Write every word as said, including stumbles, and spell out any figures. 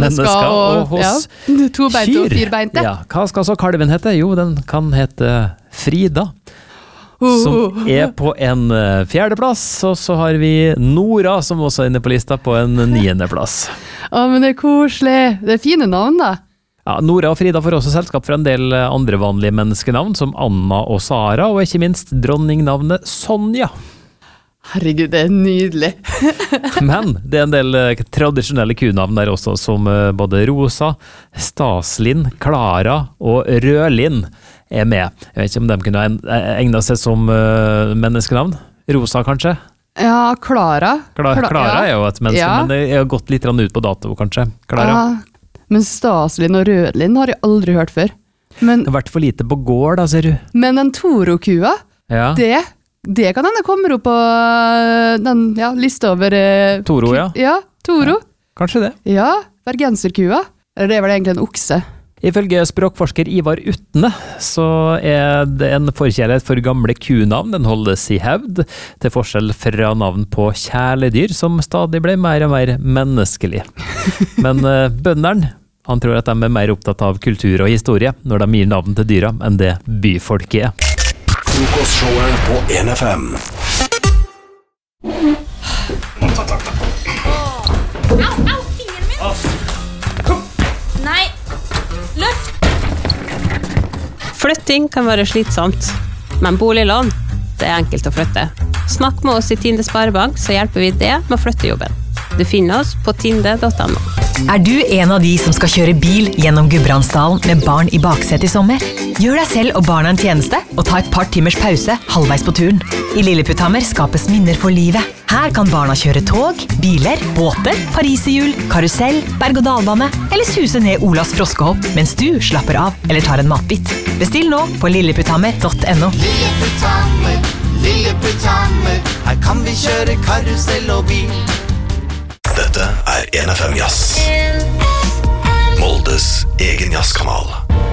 mennesker og, og hos ja, tobeinte og firbeinte. Ja, hva skal så kalven hete? Jo, den kan hete Frida. Som er på en fjerdeplass, og så har vi Nora, som også er inne på lista, på en niendeplass. Å, men det er koselig. Det er fine navn, da. Ja, Nora og Frida får også selskap fra en del andre vanlige menneskenavn, som Anna og Sara, og ikke minst dronningnavnet Sonja. Herregud, det er nydelig. Men det er en del tradisjonelle kunavn der også, som både Rosa, Staslin, Klara og Rødlin er med. Jeg vet ikke om de kunne egnet seg som menneskenavn. Rosa, kanskje? Ja, Klara. Klara, Klara er jo et menneske, ja. Men det er gått litt ut på dato, kanskje. Klara. Ja, men Staslin og Rødlin har jeg aldri hørt før. Men, det har vært for lite på gård, da, ser du. Men en Toro-kua, ja. det... Det kan hende kommer opp på den ja, lista over... Toro, ja. Ja, Toro. Ja, kanskje det. Ja, bergenserkua. Eller det er vel egentlig en okse. Ifølge språkforsker Ivar Utne, så er det en forkjærlighet for gamle kunavn. Den holdes i hevd, til forskjell fra navn på kjæledyr, som stadig ble mer og mer menneskelig. Men uh, bønderen, han tror at de er mer opptatt av kultur og historie når de gir navn til dyra enn det byfolket er. Frokostshowet på en F M. Au, au, fingeren min! Nei, løft! Flytting kan være slitsomt, men boliglån, det er enkelt å flytte. Snakk med oss i Tinde Sparebank, så hjelper vi det med å flytte jobben. Du finner oss på tinde punktum no. Er du en av de som skal kjøre bil gjennom Gudbrandsdalen med barn i baksetet i sommer? Gjør deg selv og barna en tjeneste og ta et par timers pause halvveis på turen. I Lilleputthammer skapes minner for livet. Her kan barna kjøre tog, biler, båter, pariserhjul, karusell, berg-og-dalbane eller suse ned Olas froskehopp mens du slapper av eller tar en matbit. Bestill nå på lilleputthammer punktum no. Lilleputthammer, Lilleputthammer, her kan vi kjøre karusell og bil. Dette er en F M Jazz. Moldes egen jazzkanal.